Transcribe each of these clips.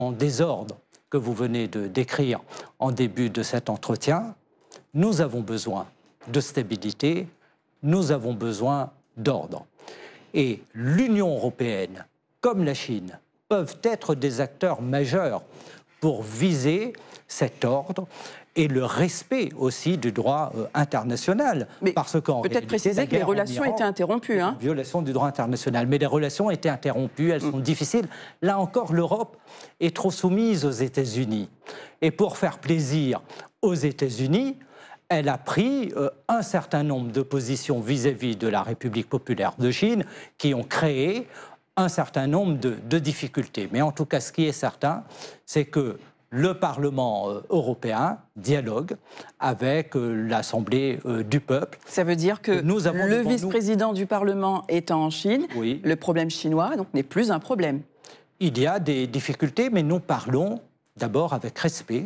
en désordre que vous venez de décrire en début de cet entretien, nous avons besoin de stabilité, nous avons besoin d'ordre. Et l'Union européenne, comme la Chine, peuvent être des acteurs majeurs pour viser cet ordre et le respect aussi du droit international. Mais peut-être préciser que les relations étaient interrompues. Violation du droit international. Mais les relations étaient interrompues, elles sont difficiles. Là encore, l'Europe est trop soumise aux États-Unis. Et pour faire plaisir aux États-Unis, elle a pris un certain nombre de positions vis-à-vis de la République populaire de Chine qui ont créé un certain nombre de difficultés. Mais en tout cas, ce qui est certain, c'est que le Parlement européen dialogue avec l'Assemblée du peuple. Ça veut dire que le vice-président du Parlement étant en Chine, oui, le problème chinois donc, n'est plus un problème. Il y a des difficultés, mais nous parlons d'abord avec respect,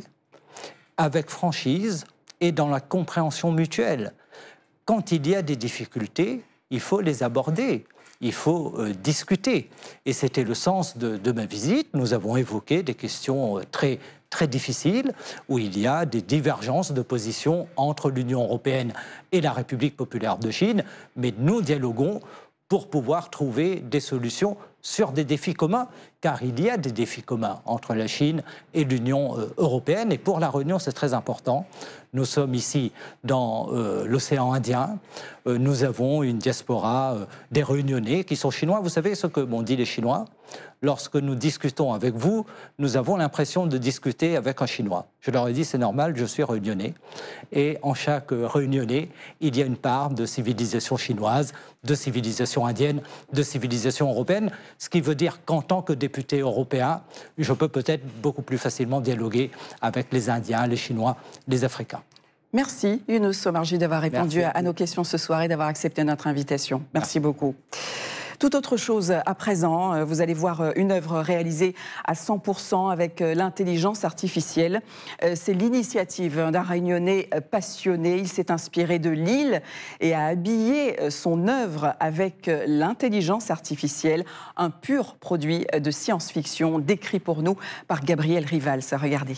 avec franchise et dans la compréhension mutuelle. Quand il y a des difficultés, il faut les aborder. Il faut discuter. Et c'était le sens de ma visite. Nous avons évoqué des questions très, très difficiles où il y a des divergences de position entre l'Union européenne et la République populaire de Chine. Mais nous dialoguons pour pouvoir trouver des solutions sur des défis communs, car il y a des défis communs entre la Chine et l'Union européenne. Et pour la Réunion, c'est très important. Nous sommes ici dans l'océan Indien. Nous avons une diaspora des Réunionnais qui sont chinois. Vous savez ce que m'ont dit les Chinois ? Lorsque nous discutons avec vous, nous avons l'impression de discuter avec un Chinois. Je leur ai dit, c'est normal, je suis Réunionnais. Et en chaque Réunionnais, il y a une part de civilisation chinoise, de civilisation indienne, de civilisation européenne. Ce qui veut dire qu'en tant que député européen, je peux peut-être beaucoup plus facilement dialoguer avec les Indiens, les Chinois, les Africains. Merci Younous Omarjee d'avoir répondu à nos questions ce soir et d'avoir accepté notre invitation. Merci beaucoup. Tout autre chose à présent, vous allez voir une œuvre réalisée à 100% avec l'intelligence artificielle. C'est l'initiative d'un Réunionnais passionné. Il s'est inspiré de l'île et a habillé son œuvre avec l'intelligence artificielle, un pur produit de science-fiction décrit pour nous par Gabriel Rivals. Regardez.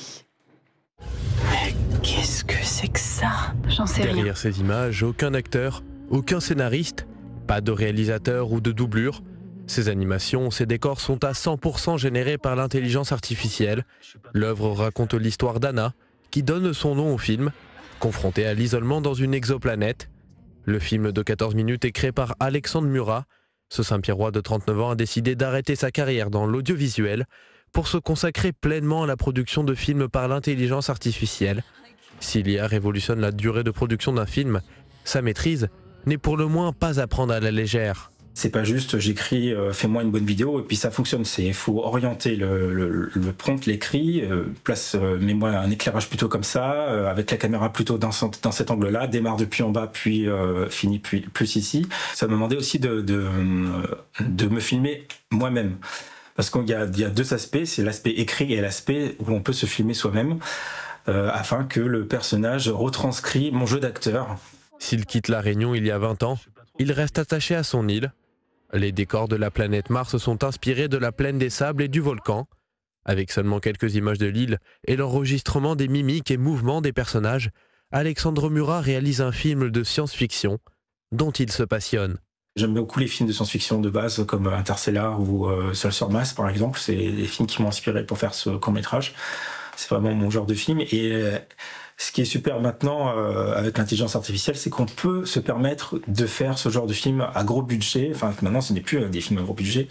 Mais qu'est-ce que c'est que ça ? J'en sais rien. Derrière ces images, aucun acteur, aucun scénariste, pas de réalisateur ou de doublure. Ces animations, ces décors sont à 100% générés par l'intelligence artificielle. L'œuvre raconte l'histoire d'Anna, qui donne son nom au film, confrontée à l'isolement dans une exoplanète. Le film de 14 minutes est créé par Alexandre Murat. Ce Saint-Pierrois de 39 ans a décidé d'arrêter sa carrière dans l'audiovisuel pour se consacrer pleinement à la production de films par l'intelligence artificielle. Si l'IA révolutionne la durée de production d'un film, sa maîtrise n'est pour le moins pas à prendre à la légère. C'est pas juste j'écris fais-moi une bonne vidéo et puis ça fonctionne. Il faut orienter le prompt, l'écrit, mets-moi un éclairage plutôt comme ça, avec la caméra plutôt dans cet angle-là, démarre depuis en bas puis finit plus ici. Ça m'a demandé aussi de me filmer moi-même. Parce qu'il y a deux aspects, c'est l'aspect écrit et l'aspect où on peut se filmer soi-même, afin que le personnage retranscrit mon jeu d'acteur. S'il quitte la Réunion il y a 20 ans, il reste attaché à son île. Les décors de la planète Mars sont inspirés de la plaine des sables et du volcan. Avec seulement quelques images de l'île et l'enregistrement des mimiques et mouvements des personnages, Alexandre Murat réalise un film de science-fiction dont il se passionne. J'aime beaucoup les films de science-fiction de base comme Interstellar ou Seul sur Mars par exemple. C'est les films qui m'ont inspiré pour faire ce court-métrage. C'est vraiment mon genre de film. Et ce qui est super maintenant avec l'intelligence artificielle, c'est qu'on peut se permettre de faire ce genre de film à gros budget. Enfin, maintenant, ce n'est plus des films à gros budget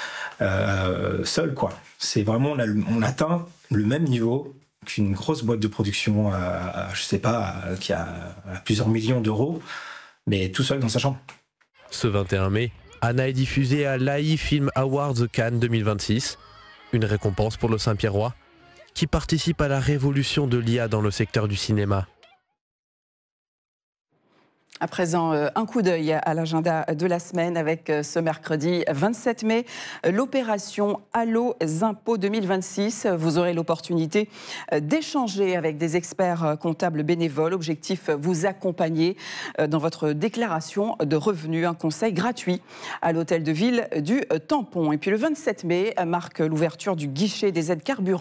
seul, quoi. C'est vraiment, on atteint le même niveau qu'une grosse boîte de production, je sais pas, qui a plusieurs millions d'euros, mais tout seul dans sa chambre. Ce 21 mai, Anna est diffusée à l'AI Film Awards Cannes 2026, une récompense pour le Saint-Pierrois, qui participe à la révolution de l'IA dans le secteur du cinéma. À présent, un coup d'œil à l'agenda de la semaine avec ce mercredi 27 mai, l'opération Allo Impôts 2026. Vous aurez l'opportunité d'échanger avec des experts comptables bénévoles. Objectif, vous accompagner dans votre déclaration de revenus. Un conseil gratuit à l'hôtel de ville du Tampon. Et puis le 27 mai marque l'ouverture du guichet des aides carburant